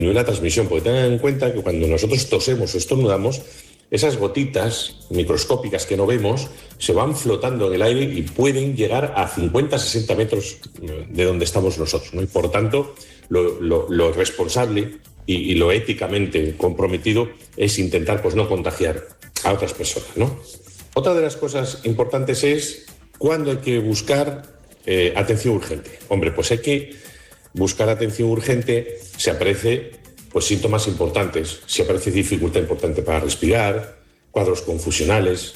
disminuir la transmisión, porque tengan en cuenta que cuando nosotros tosemos o estornudamos, esas gotitas microscópicas que no vemos se van flotando en el aire y pueden llegar a 50-60 metros de donde estamos nosotros, ¿no? Y por tanto, lo responsable y lo éticamente comprometido es intentar pues, no contagiar a otras personas, ¿no? Otra de las cosas importantes es cuándo hay que buscar atención urgente. Hombre, pues hay que buscar atención urgente si aparece pues, síntomas importantes, si aparece dificultad importante para respirar, cuadros confusionales,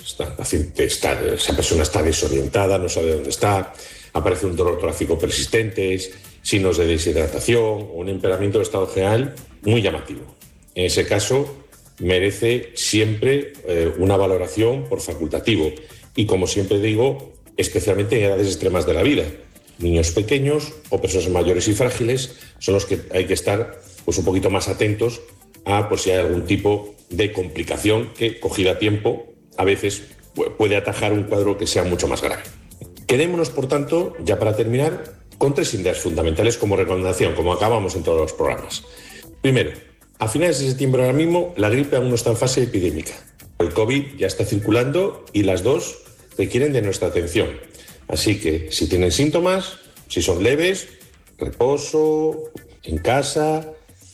esa persona está desorientada, no sabe dónde está, aparece un dolor torácico persistente, signos de deshidratación o un empeoramiento de estado general muy llamativo. En ese caso, merece siempre una valoración por facultativo y, como siempre digo, especialmente en edades extremas de la vida. Niños pequeños o personas mayores y frágiles son los que hay que estar pues, un poquito más atentos a por si hay algún tipo de complicación que, cogida a tiempo, a veces puede atajar un cuadro que sea mucho más grave. Quedémonos, por tanto, ya para terminar, con 3 ideas fundamentales como recomendación, como acabamos en todos los programas. Primero, a finales de septiembre ahora mismo, la gripe aún no está en fase epidémica. El COVID ya está circulando y las dos requieren de nuestra atención. Así que, si tienen síntomas, si son leves, reposo, en casa,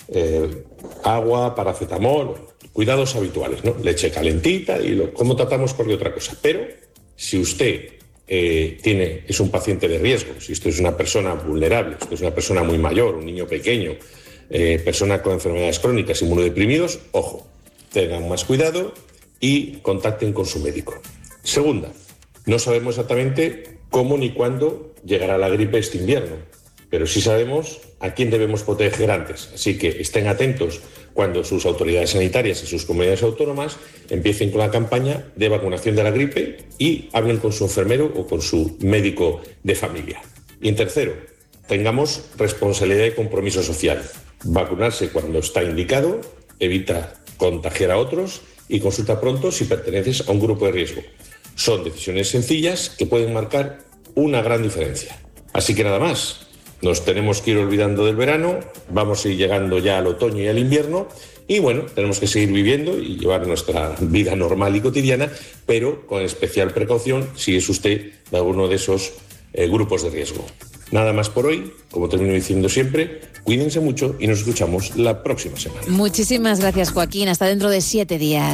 agua, paracetamol, cuidados habituales, ¿no? Leche calentita y cómo tratamos cualquier otra cosa. Pero si usted es un paciente de riesgo, si usted es una persona vulnerable, si usted es una persona muy mayor, un niño pequeño, persona con enfermedades crónicas, inmunodeprimidos, ojo, tengan más cuidado y contacten con su médico. Segunda, no sabemos exactamente cómo ni cuándo llegará la gripe este invierno, pero sí sabemos a quién debemos proteger antes. Así que estén atentos cuando sus autoridades sanitarias y sus comunidades autónomas empiecen con la campaña de vacunación de la gripe y hablen con su enfermero o con su médico de familia. Y en tercero, tengamos responsabilidad y compromiso social. Vacunarse cuando está indicado, evita contagiar a otros y consulta pronto si perteneces a un grupo de riesgo. Son decisiones sencillas que pueden marcar una gran diferencia. Así que nada más, nos tenemos que ir olvidando del verano, vamos a ir llegando ya al otoño y al invierno y bueno, tenemos que seguir viviendo y llevar nuestra vida normal y cotidiana, pero con especial precaución si es usted de alguno de esos grupos de riesgo. Nada más por hoy, como termino diciendo siempre, cuídense mucho y nos escuchamos la próxima semana. Muchísimas gracias, Joaquín. Hasta dentro de 7 días.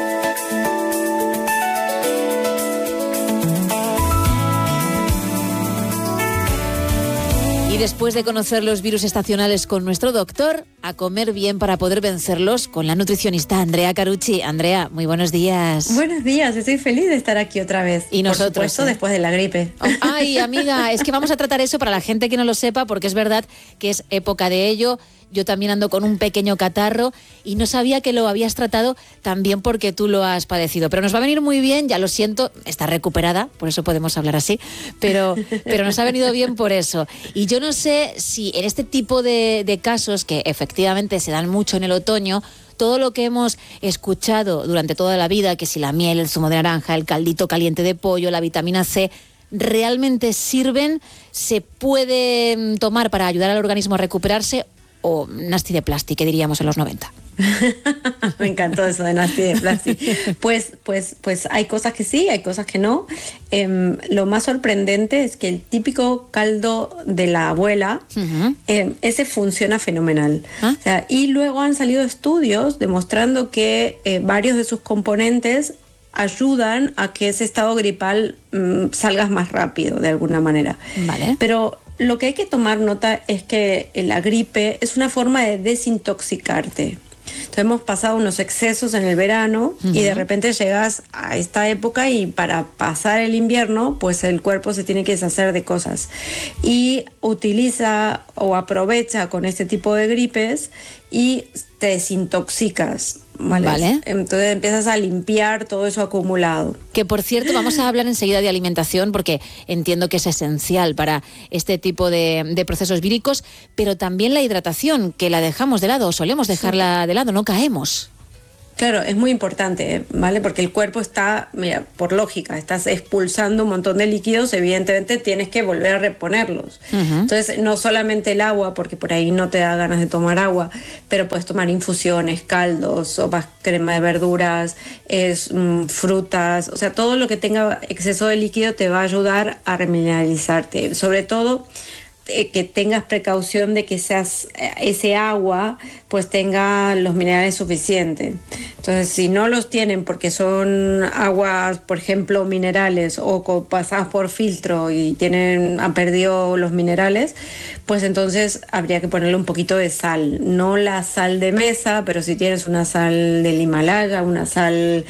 Y después de conocer los virus estacionales con nuestro doctor, a comer bien para poder vencerlos con la nutricionista Andrea Carucci. Andrea, muy buenos días. Buenos días, estoy feliz de estar aquí otra vez. Y nosotros, por supuesto, después de la gripe. Ay, amiga, es que vamos a tratar eso para la gente que no lo sepa, porque es verdad que es época de ello. Yo también ando con un pequeño catarro y no sabía que lo habías tratado también porque tú lo has padecido. Pero nos va a venir muy bien, ya lo siento, está recuperada, por eso podemos hablar así, pero nos ha venido bien por eso. Y yo no sé si en este tipo de casos, que efectivamente se dan mucho en el otoño, todo lo que hemos escuchado durante toda la vida, que si la miel, el zumo de naranja, el caldito caliente de pollo, la vitamina C, ¿realmente sirven? ¿Se puede tomar para ayudar al organismo a recuperarse? O nasty de plástico, que diríamos en los 90. Me encantó eso de nasty de plástico. Pues hay cosas que sí, hay cosas que no. Lo más sorprendente es que el típico caldo de la abuela, ese funciona fenomenal. O sea, y luego han salido estudios demostrando que varios de sus componentes ayudan a que ese estado gripal salgas más rápido, de alguna manera. Vale. Pero lo que hay que tomar nota es que la gripe es una forma de desintoxicarte. Entonces hemos pasado unos excesos en el verano y de repente llegas a esta época y para pasar el invierno, pues el cuerpo se tiene que deshacer de cosas. Y utiliza o aprovecha con este tipo de gripes y te desintoxicas. ¿Vale? Entonces empiezas a limpiar todo eso acumulado. Que por cierto, vamos a hablar enseguida de alimentación porque entiendo que es esencial para este tipo de procesos víricos, pero también la hidratación, que la dejamos de lado o solemos dejarla de lado, no caemos. Claro, es muy importante, ¿vale? Porque el cuerpo está, mira, por lógica, estás expulsando un montón de líquidos, evidentemente tienes que volver a reponerlos. Entonces, no solamente el agua, porque por ahí no te da ganas de tomar agua, pero puedes tomar infusiones, caldos, sopas, crema de verduras, frutas, o sea, todo lo que tenga exceso de líquido te va a ayudar a remineralizarte. Sobre todo, que tengas precaución de que ese agua pues tenga los minerales suficientes. Entonces, si no los tienen porque son aguas, por ejemplo, minerales o pasadas por filtro y han perdido los minerales, pues entonces habría que ponerle un poquito de sal. No la sal de mesa, pero si tienes una sal del Himalaya, una sal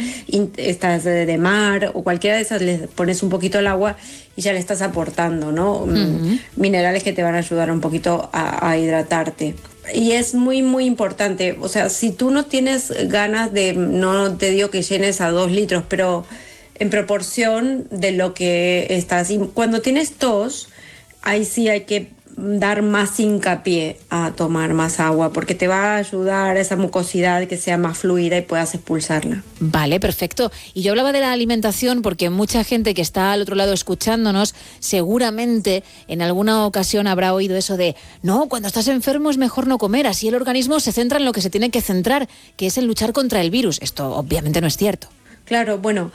de mar o cualquiera de esas, le pones un poquito al agua y ya le estás aportando, ¿no? Minerales que te van a ayudar un poquito a hidratarte. Y es muy, muy importante. O sea, si tú no tienes ganas no te digo que llenes a 2 litros, pero en proporción de lo que estás. Y cuando tienes tos, ahí sí hay que dar más hincapié a tomar más agua, porque te va a ayudar a esa mucosidad que sea más fluida y puedas expulsarla. Vale, perfecto. Y yo hablaba de la alimentación porque mucha gente que está al otro lado escuchándonos seguramente en alguna ocasión habrá oído eso de no, cuando estás enfermo es mejor no comer, así el organismo se centra en lo que se tiene que centrar, que es en luchar contra el virus. Esto obviamente no es cierto. Claro, bueno,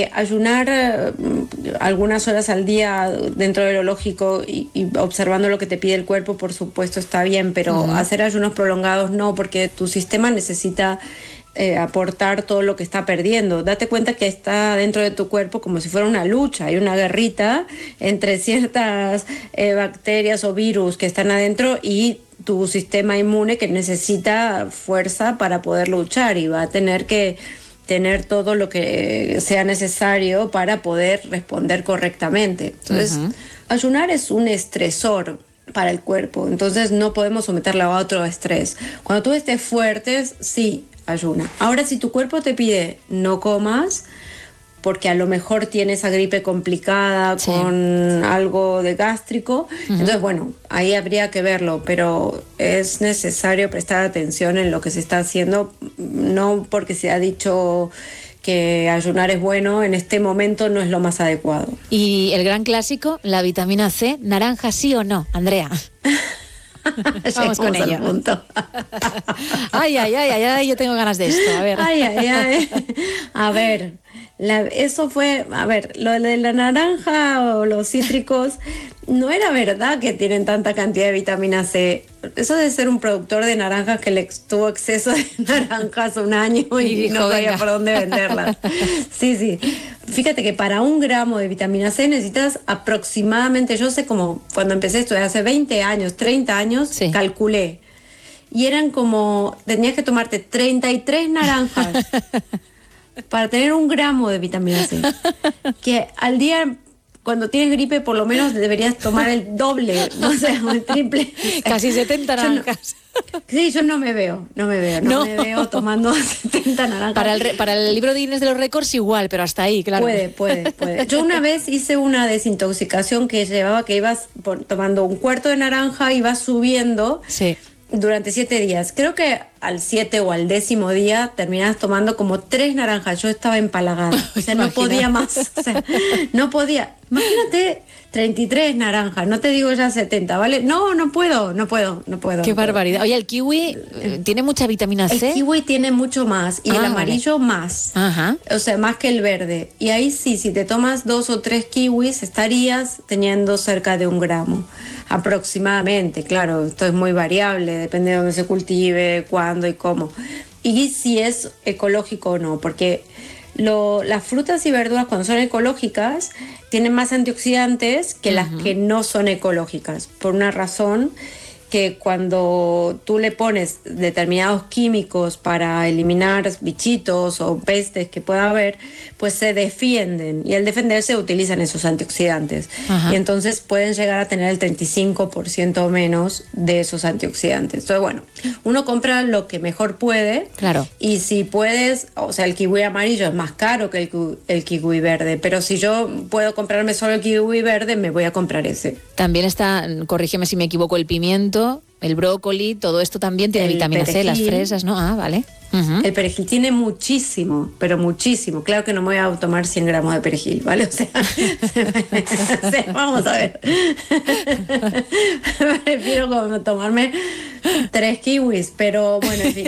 ayunar algunas horas al día dentro de lo lógico y observando lo que te pide el cuerpo, por supuesto, está bien, pero hacer ayunos prolongados no, porque tu sistema necesita aportar todo lo que está perdiendo. Date cuenta que está dentro de tu cuerpo como si fuera una lucha, hay una guerrita entre ciertas bacterias o virus que están adentro y tu sistema inmune que necesita fuerza para poder luchar y va a tener que tener todo lo que sea necesario para poder responder correctamente. Entonces, ayunar es un estresor para el cuerpo, entonces no podemos someterla a otro estrés. Cuando tú estés fuerte, sí, ayuna. Ahora, si tu cuerpo te pide no comas, porque a lo mejor tiene esa gripe complicada con algo de gástrico, entonces bueno, ahí habría que verlo, pero es necesario prestar atención en lo que se está haciendo, no porque se ha dicho que ayunar es bueno, en este momento no es lo más adecuado. Y el gran clásico, la vitamina C, naranja sí o no, Andrea. Vamos con ello. Ay, yo tengo ganas de esto. A ver. A ver, eso fue, lo de la naranja o los cítricos, no era verdad que tienen tanta cantidad de vitamina C. Eso de ser un productor de naranjas que le tuvo exceso de naranjas un año y dijo, no sabía por dónde venderlas. Sí. Fíjate que para 1 gramo de vitamina C necesitas aproximadamente, yo sé como cuando empecé esto, hace 20 años, 30 años, calculé. Y eran como, tenías que tomarte 33 naranjas para tener 1 gramo de vitamina C. Que al día, cuando tienes gripe, por lo menos deberías tomar el doble, no sé, o el triple. Casi 70 naranjas. Yo no me veo tomando 70 naranjas. Para el libro de Guinness de los récords igual, pero hasta ahí, claro. Puede. Yo una vez hice una desintoxicación que ibas tomando 1/4 de naranja, ibas subiendo durante 7 días. Creo que al 7 o al 10º día terminabas tomando como 3 naranjas. Yo estaba empalagada, o sea, no podía más. O sea, no podía. Imagínate 33 naranjas, no te digo ya 70, ¿vale? No puedo. Qué barbaridad. Oye, ¿el kiwi tiene mucha vitamina C? El kiwi tiene mucho más y el amarillo más. Ajá. O sea, más que el verde. Y ahí sí, si te tomas 2 o 3 kiwis, estarías teniendo cerca de 1 gramo. Aproximadamente, claro, esto es muy variable, depende de dónde se cultive, cuándo y cómo. Y si es ecológico o no, porque las frutas y verduras cuando son ecológicas tienen más antioxidantes que las que no son ecológicas, por una razón que cuando tú le pones determinados químicos para eliminar bichitos o pestes que pueda haber, pues se defienden y al defenderse utilizan esos antioxidantes. Y entonces pueden llegar a tener el 35% menos de esos antioxidantes. Entonces, bueno, uno compra lo que mejor puede. Claro. Y si puedes, o sea, el kiwi amarillo es más caro que el kiwi verde, pero si yo puedo comprarme solo el kiwi verde, me voy a comprar ese. También está, corrígeme si me equivoco, el pimiento el brócoli, todo esto también tiene El vitamina C, las perejil. fresas, ¿no? Ah, vale. Ujú. El perejil tiene muchísimo, pero muchísimo. Claro que no me voy a tomar 100 gramos de perejil, ¿vale? O sea, vamos a ver. Prefiero como tomarme 3 kiwis, pero bueno, en fin.